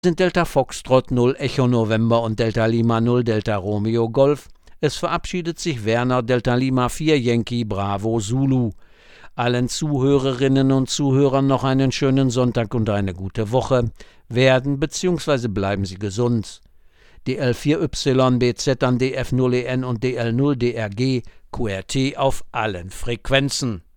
sind Delta Foxtrot 0 Echo November und Delta Lima 0 Delta Romeo Golf. Es verabschiedet sich Werner Delta Lima 4 Yankee Bravo Zulu. Allen Zuhörerinnen und Zuhörern noch einen schönen Sonntag und eine gute Woche. Werden bzw. bleiben Sie gesund. DL4YBZ an DF0EN und DL0DRG QRT auf allen Frequenzen.